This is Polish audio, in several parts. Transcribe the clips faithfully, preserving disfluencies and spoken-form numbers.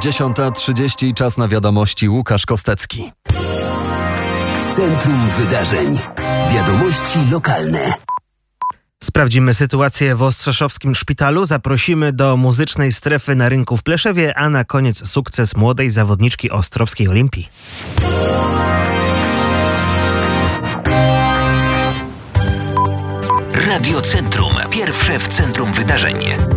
dziesiąta trzydzieści, czas na wiadomości. Łukasz Kostecki. Centrum Wydarzeń. Wiadomości lokalne. Sprawdzimy sytuację w Ostrzeszowskim Szpitalu. Zaprosimy do muzycznej strefy na rynku w Pleszewie, a na koniec sukces młodej zawodniczki Ostrowskiej Olimpii. Radio Centrum. Pierwsze w centrum wydarzeń.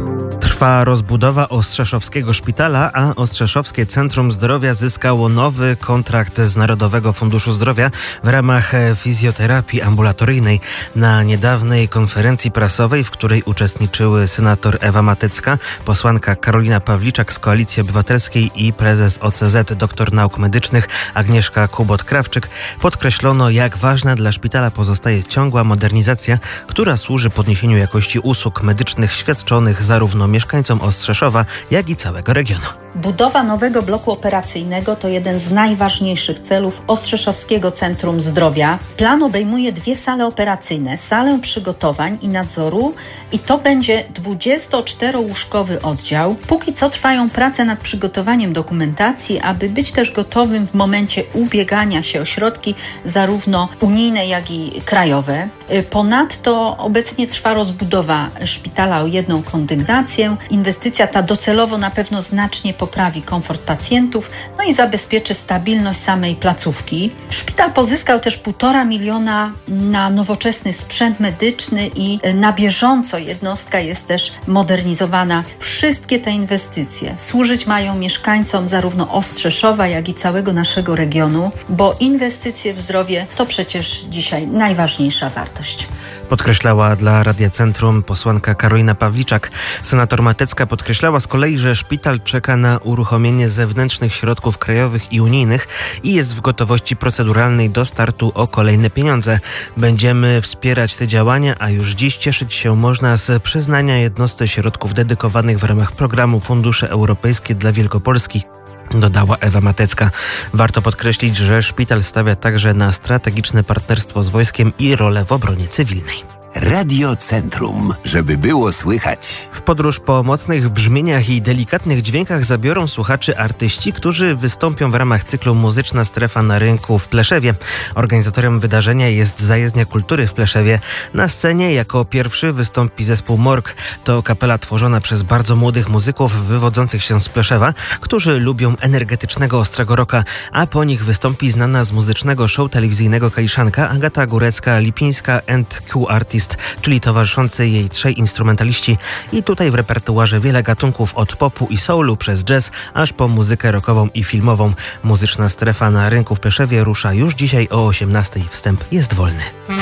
Trwa rozbudowa Ostrzeszowskiego Szpitala, a Ostrzeszowskie Centrum Zdrowia zyskało nowy kontrakt z Narodowego Funduszu Zdrowia w ramach fizjoterapii ambulatoryjnej. Na niedawnej konferencji prasowej, w której uczestniczyły senator Ewa Matecka, posłanka Karolina Pawliczak z Koalicji Obywatelskiej i prezes O C Z doktor Nauk Medycznych Agnieszka Kubot-Krawczyk, podkreślono, jak ważna dla szpitala pozostaje ciągła modernizacja, która służy podniesieniu jakości usług medycznych świadczonych zarówno mieszkańcom Ostrzeszowa, jak i całego regionu. Budowa nowego bloku operacyjnego to jeden z najważniejszych celów Ostrzeszowskiego Centrum Zdrowia. Plan obejmuje dwie sale operacyjne, salę przygotowań i nadzoru i to będzie dwudziestoczterołóżkowy oddział. Póki co trwają prace nad przygotowaniem dokumentacji, aby być też gotowym w momencie ubiegania się o środki zarówno unijne, jak i krajowe. Ponadto obecnie trwa rozbudowa szpitala o jedną kondygnację. Inwestycja ta docelowo na pewno znacznie poprawi komfort pacjentów, no i zabezpieczy stabilność samej placówki. Szpital pozyskał też półtora miliona na nowoczesny sprzęt medyczny i na bieżąco jednostka jest też modernizowana. Wszystkie te inwestycje służyć mają mieszkańcom zarówno Ostrzeszowa, jak i całego naszego regionu, bo inwestycje w zdrowie to przecież dzisiaj najważniejsza wartość. Podkreślała dla Radia Centrum posłanka Karolina Pawliczak. Senator Matecka podkreślała z kolei, że szpital czeka na uruchomienie zewnętrznych środków krajowych i unijnych i jest w gotowości proceduralnej do startu o kolejne pieniądze. Będziemy wspierać te działania, a już dziś cieszyć się można z przyznania jednostce środków dedykowanych w ramach programu Fundusze Europejskie dla Wielkopolski, dodała Ewa Matecka. Warto podkreślić, że szpital stawia także na strategiczne partnerstwo z wojskiem i rolę w obronie cywilnej. Radio Centrum, żeby było słychać. W podróż po mocnych brzmieniach i delikatnych dźwiękach zabiorą słuchaczy artyści, którzy wystąpią w ramach cyklu Muzyczna Strefa na rynku w Pleszewie. Organizatorem wydarzenia jest Zajezdnia Kultury w Pleszewie. Na scenie jako pierwszy wystąpi zespół Morg. To kapela tworzona przez bardzo młodych muzyków wywodzących się z Pleszewa, którzy lubią energetycznego ostrego rocka, a po nich wystąpi znana z muzycznego show telewizyjnego Kaliszanka Agata Górecka-Lipińska and Q Artist, czyli towarzyszący jej trzej instrumentaliści. I tutaj w repertuarze wiele gatunków od popu i soulu przez jazz, aż po muzykę rockową i filmową. Muzyczna Strefa na rynku w Pleszewie rusza już dzisiaj o osiemnastej. Wstęp jest wolny.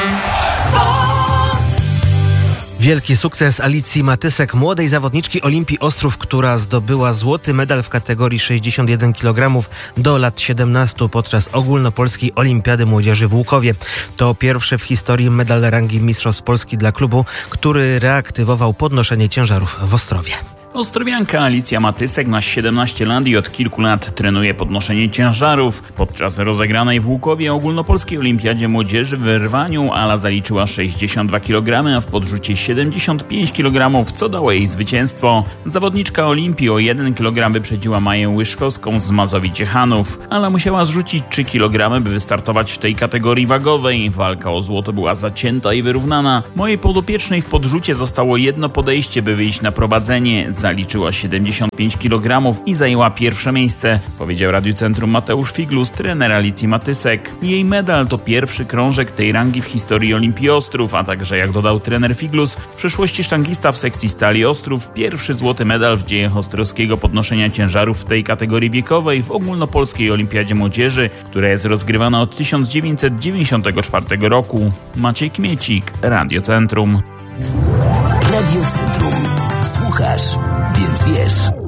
Wielki sukces Alicji Matysek, młodej zawodniczki Olimpii Ostrów, która zdobyła złoty medal w kategorii sześćdziesiąt jeden kilogramów do lat siedemnastu podczas ogólnopolskiej Olimpiady Młodzieży w Łukowie. To pierwszy w historii medal rangi Mistrzostw Polski dla klubu, który reaktywował podnoszenie ciężarów w Ostrowie. Ostrowianka Alicja Matysek ma siedemnaście lat i od kilku lat trenuje podnoszenie ciężarów. Podczas rozegranej w Łukowie ogólnopolskiej Olimpiadzie Młodzieży w rwaniu Ala zaliczyła sześćdziesiąt dwa kilogramy, a w podrzucie siedemdziesiąt pięć kilogramów, co dało jej zwycięstwo. Zawodniczka Olimpii o jeden kilogram wyprzedziła Maję Łyszkowską z Mazowi-Ciechanów. Ala musiała zrzucić trzy kilogramy, by wystartować w tej kategorii wagowej. Walka o złoto była zacięta i wyrównana. Mojej podopiecznej w podrzucie zostało jedno podejście, by wyjść na prowadzenie. Zaliczyła siedemdziesiąt pięć kilogramów i zajęła pierwsze miejsce, powiedział Radiu Centrum Mateusz Figlus, trener Alicji Matysek. Jej medal to pierwszy krążek tej rangi w historii Olimpii Ostrów, a także, jak dodał trener Figlus, w przeszłości sztangista w sekcji Stali Ostrów, pierwszy złoty medal w dziejach ostrowskiego podnoszenia ciężarów w tej kategorii wiekowej w ogólnopolskiej Olimpiadzie Młodzieży, która jest rozgrywana od tysiąc dziewięćset dziewięćdziesiątego czwartego roku. Maciej Kmiecik, Radio Centrum. Radio Centrum. Słuchasz, więc wiesz.